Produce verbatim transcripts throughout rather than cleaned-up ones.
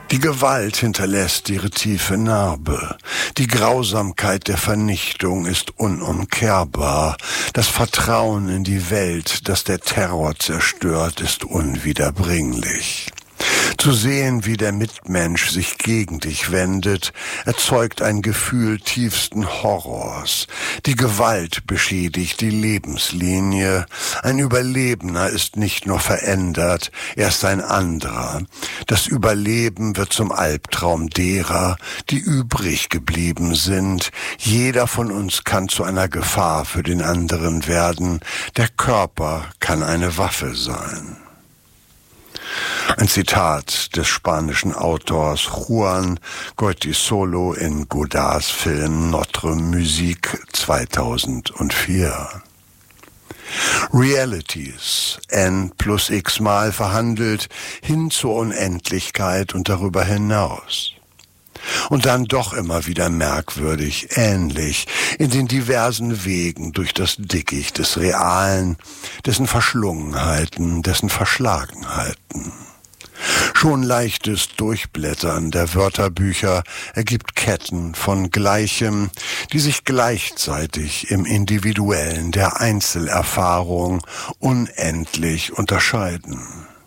Die Gewalt hinterlässt ihre tiefe Narbe. Die Grausamkeit der Vernichtung ist unumkehrbar. Das Vertrauen in die Welt, das der Terror zerstört, ist unwiederbringlich. Zu sehen, wie der Mitmensch sich gegen dich wendet, erzeugt ein Gefühl tiefsten Horrors. Die Gewalt beschädigt die Lebenslinie. Ein Überlebender ist nicht nur verändert, er ist ein anderer. Das Überleben wird zum Albtraum derer, die übrig geblieben sind. Jeder von uns kann zu einer Gefahr für den anderen werden. Der Körper kann eine Waffe sein. Ein Zitat des spanischen Autors Juan Goytisolo in Godards Film Notre Musique zweitausendvier. Realities, n plus x mal verhandelt, hin zur Unendlichkeit und darüber hinaus. Und dann doch immer wieder merkwürdig, ähnlich, in den diversen Wegen durch das Dickicht des Realen, dessen Verschlungenheiten, dessen Verschlagenheiten. Schon leichtes Durchblättern der Wörterbücher ergibt Ketten von Gleichem, die sich gleichzeitig im Individuellen der Einzelerfahrung unendlich unterscheiden.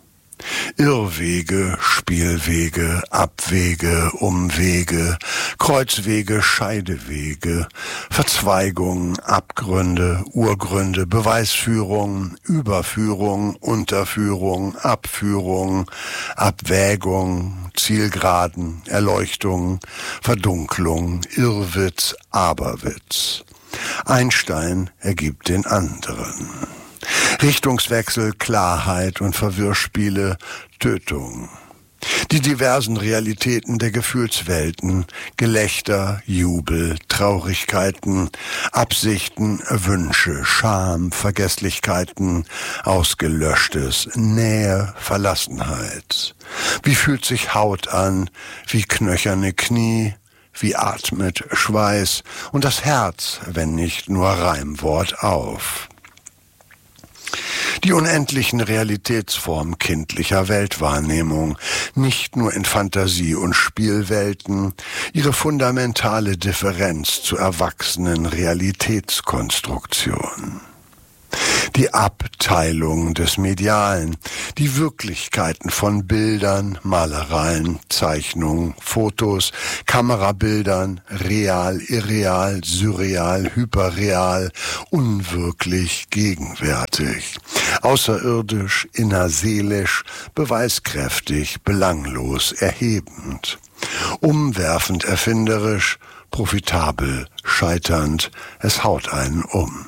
Irrwege, Spielwege, Abwege, Umwege, Kreuzwege, Scheidewege, Verzweigungen, Abgründe, Urgründe, Beweisführung, Überführung, Unterführung, Abführung, Abwägung, Zielgeraden, Erleuchtung, Verdunklung, Irrwitz, Aberwitz. Ein Stein ergibt den anderen. Richtungswechsel, Klarheit und Verwirrspiele, Tötung. Die diversen Realitäten der Gefühlswelten, Gelächter, Jubel, Traurigkeiten, Absichten, Wünsche, Scham, Vergesslichkeiten, Ausgelöschtes, Nähe, Verlassenheit. Wie fühlt sich Haut an, wie knöcherne Knie, wie atmet Schweiß und das Herz, wenn nicht nur Reimwort, auf. Die unendlichen Realitätsformen kindlicher Weltwahrnehmung, nicht nur in Fantasie- und Spielwelten, ihre fundamentale Differenz zu erwachsenen Realitätskonstruktionen. Die Abteilung des Medialen, die Wirklichkeiten von Bildern, Malereien, Zeichnungen, Fotos, Kamerabildern, real, irreal, surreal, hyperreal, unwirklich, gegenwärtig, außerirdisch, innerseelisch, beweiskräftig, belanglos, erhebend, umwerfend, erfinderisch, profitabel, scheiternd, es haut einen um.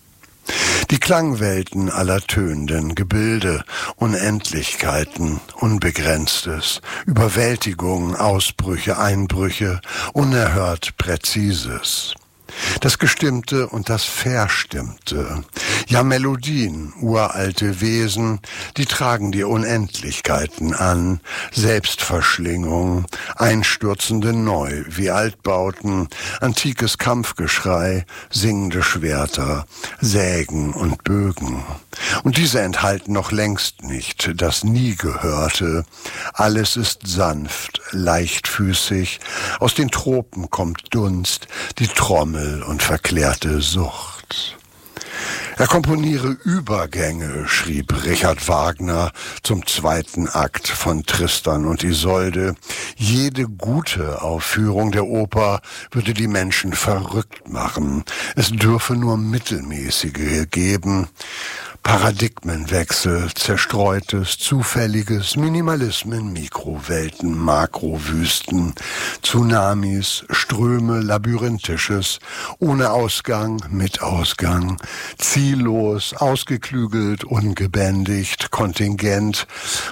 Die Klangwelten aller tönenden Gebilde, Unendlichkeiten, Unbegrenztes, Überwältigungen, Ausbrüche, Einbrüche, unerhört Präzises. Das Gestimmte und das Verstimmte. Ja, Melodien, uralte Wesen, die tragen die Unendlichkeiten an. Selbstverschlingung, einstürzende Neu wie Altbauten, antikes Kampfgeschrei, singende Schwerter, Sägen und Bögen. Und diese enthalten noch längst nicht das Nie Gehörte. Alles ist sanft, leichtfüßig, aus den Tropen kommt Dunst, die Trommel und verklärte Sucht. Er komponiere Übergänge, schrieb Richard Wagner zum zweiten Akt von Tristan und Isolde. Jede gute Aufführung der Oper würde die Menschen verrückt machen. Es dürfe nur mittelmäßige geben. Paradigmenwechsel, zerstreutes, zufälliges, Minimalismen, Mikrowelten, Makrowüsten, Tsunamis, Ströme, Labyrinthisches, ohne Ausgang, mit Ausgang, ziellos, ausgeklügelt, ungebändigt, kontingent,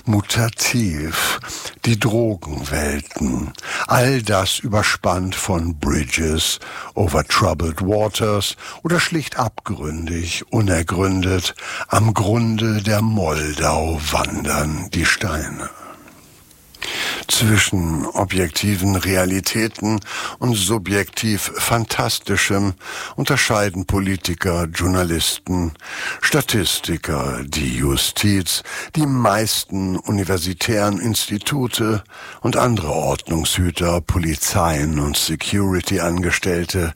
mutativ, die Drogenwelten, all das überspannt von Bridges over troubled waters oder schlicht abgründig, unergründet. Am Grunde der Moldau wandern die Steine. Zwischen objektiven Realitäten und subjektiv Fantastischem unterscheiden Politiker, Journalisten, Statistiker, die Justiz, die meisten universitären Institute und andere Ordnungshüter, Polizeien und Security-Angestellte,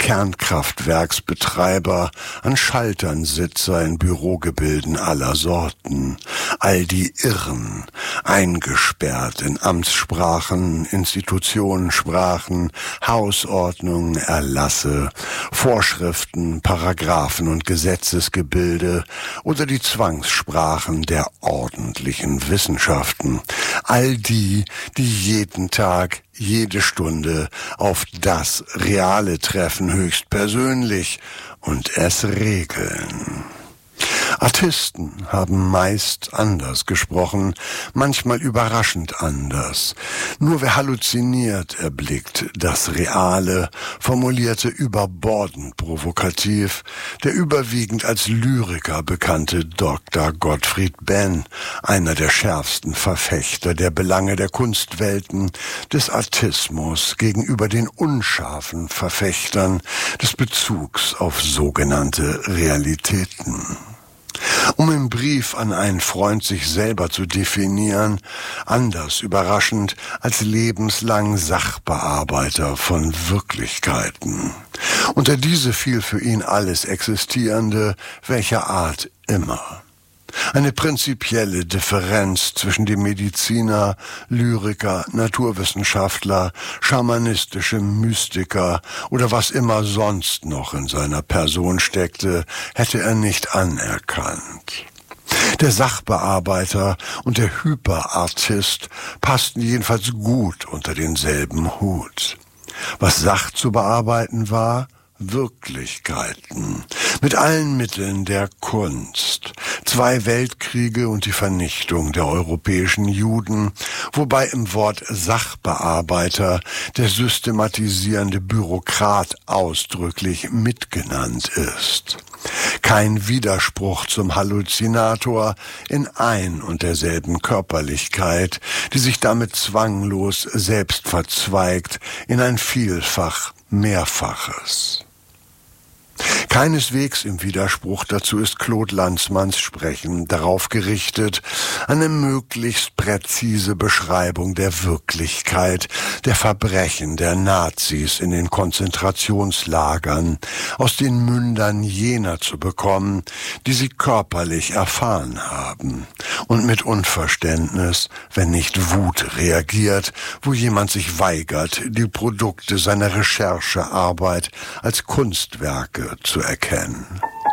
Kernkraftwerksbetreiber, an Schaltern Sitzer in Bürogebilden aller Sorten, all die Irren, eingesperrt in Amtssprachen, Institutionensprachen, Hausordnungen, Erlasse, Vorschriften, Paragraphen und Gesetzesgebilde oder die Zwangssprachen der ordentlichen Wissenschaften. All die, die jeden Tag, jede Stunde auf das Reale treffen, höchstpersönlich und es regeln. Artisten haben meist anders gesprochen, manchmal überraschend anders. Nur wer halluziniert, erblickt das Reale, formulierte überbordend provokativ der überwiegend als Lyriker bekannte Doktor Gottfried Benn, einer der schärfsten Verfechter der Belange der Kunstwelten, des Artismus gegenüber den unscharfen Verfechtern des Bezugs auf sogenannte Realitäten. Um im Brief an einen Freund sich selber zu definieren, anders überraschend als lebenslang Sachbearbeiter von Wirklichkeiten. Unter diese fiel für ihn alles Existierende, welcher Art immer. Eine prinzipielle Differenz zwischen dem Mediziner, Lyriker, Naturwissenschaftler, schamanistische Mystiker oder was immer sonst noch in seiner Person steckte, hätte er nicht anerkannt. Der Sachbearbeiter und der Hyperartist passten jedenfalls gut unter denselben Hut. Was Sach zu bearbeiten war, Wirklichkeiten, mit allen Mitteln der Kunst, zwei Weltkriege und die Vernichtung der europäischen Juden, wobei im Wort Sachbearbeiter der systematisierende Bürokrat ausdrücklich mitgenannt ist. Kein Widerspruch zum Halluzinator in ein und derselben Körperlichkeit, die sich damit zwanglos selbst verzweigt in ein Vielfach Mehrfaches. Keineswegs im Widerspruch dazu ist Claude Lanzmanns Sprechen darauf gerichtet, eine möglichst präzise Beschreibung der Wirklichkeit, der Verbrechen der Nazis in den Konzentrationslagern aus den Mündern jener zu bekommen, die sie körperlich erfahren haben und mit Unverständnis, wenn nicht Wut reagiert, wo jemand sich weigert, die Produkte seiner Recherchearbeit als Kunstwerke zu erkennen.